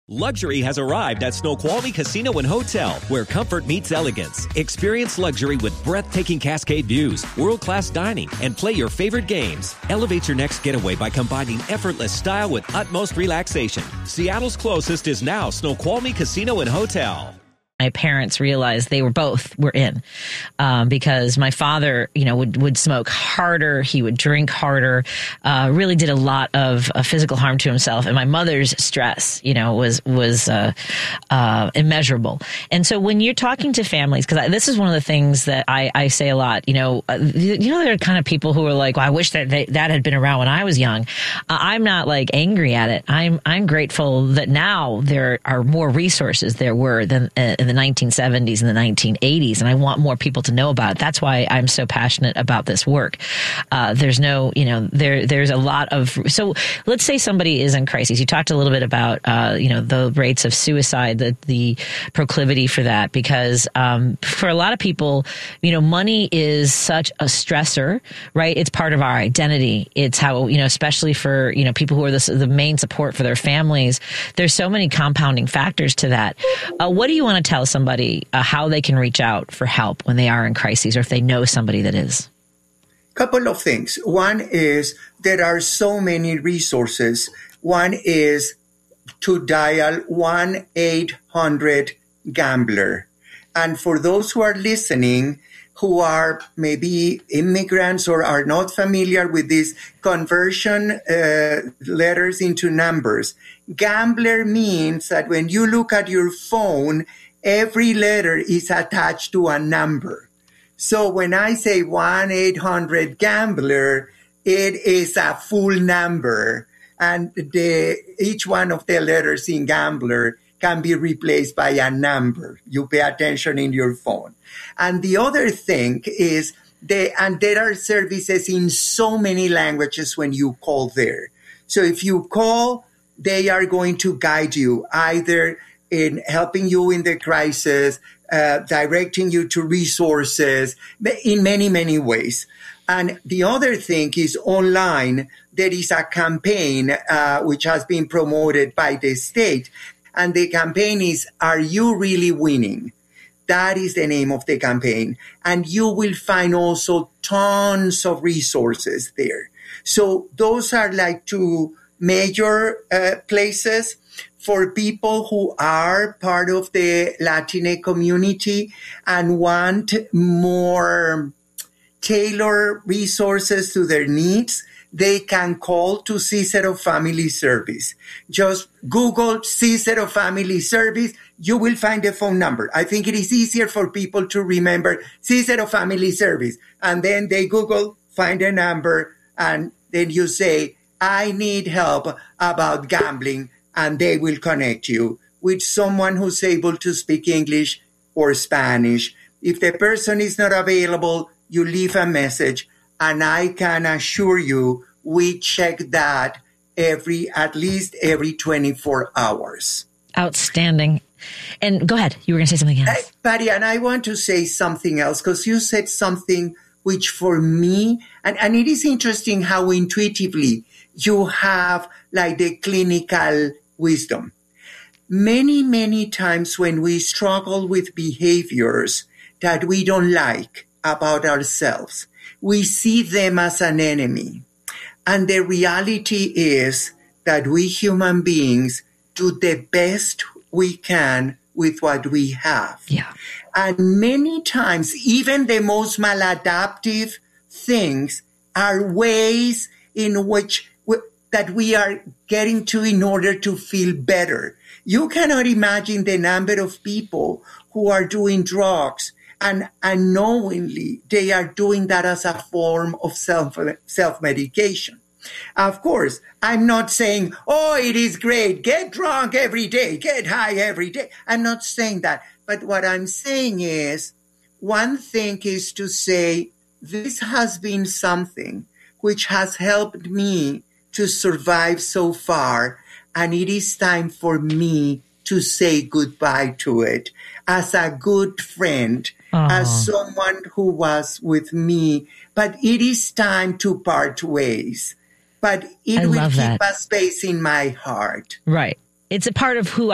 Luxury has arrived at Snoqualmie Casino and Hotel, where comfort meets elegance. Experience luxury with breathtaking cascade views, world-class dining, and play your favorite games. Elevate your next getaway by combining effortless style with utmost relaxation. Seattle's closest is now Snoqualmie Casino and Hotel. My parents realized they were in because my father, would smoke harder. He would drink harder, really did a lot of physical harm to himself. And my mother's stress, was immeasurable. And so when you're talking to families, because this is one of the things that I say a lot, there are kind of people who are like, well, I wish that had been around when I was young. I'm not like angry at it. I'm grateful that now there are more resources there were than in the 1970s and the 1980s, and I want more people to know about it. That's why I'm so passionate about this work. There's a lot of, so let's say somebody is in crisis. You talked a little bit about, the rates of suicide, the proclivity for that, because for a lot of people, money is such a stressor, right? It's part of our identity. It's how, especially for, people who are the main support for their families, there's so many compounding factors to that. What do you want to tell somebody how they can reach out for help when they are in crises, or if they know somebody that is? Couple of things. One is there are so many resources. One is to dial 1-800-GAMBLER. And for those who are listening, who are maybe immigrants or are not familiar with these conversion letters into numbers, GAMBLER means that when you look at your phone, every letter is attached to a number. So when I say 1-800-GAMBLER, it is a full number. And each one of the letters in GAMBLER can be replaced by a number. You pay attention in your phone. And the other thing is, there are services in so many languages when you call there. So if you call, they are going to guide you either in helping you in the crisis, directing you to resources in many, many ways. And the other thing is online, there is a campaign which has been promoted by the state. And the campaign is, Are You Really Winning? That is the name of the campaign. And you will find also tons of resources there. So those are like two major places for people who are part of the Latinx community and want more tailored resources to their needs. They can call to Cicero Family Service. Just Google Cicero Family Service. You will find the phone number. I think it is easier for people to remember Cicero Family Service. And then they Google, find a number, and then you say, I need help about gambling, and they will connect you with someone who's able to speak English or Spanish. If the person is not available, you leave a message, and I can assure you we check that at least every 24 hours. Outstanding. And go ahead. You were going to say something else. Patty, and I want to say something else because you said something which for me, and it is interesting how intuitively you have like the clinical wisdom. Many, many times when we struggle with behaviors that we don't like about ourselves, we see them as an enemy. And the reality is that we human beings do the best we can with what we have. Yeah. And many times, even the most maladaptive things are ways in which that we are getting to in order to feel better. You cannot imagine the number of people who are doing drugs and unknowingly they are doing that as a form of self-medication. Of course, I'm not saying, oh, it is great, get drunk every day, get high every day. I'm not saying that. But what I'm saying is, one thing is to say, this has been something which has helped me to survive so far, and it is time for me to say goodbye to it as a good friend, as someone who was with me. But it is time to part ways. But it will keep a space in my heart. Right. It's a part of who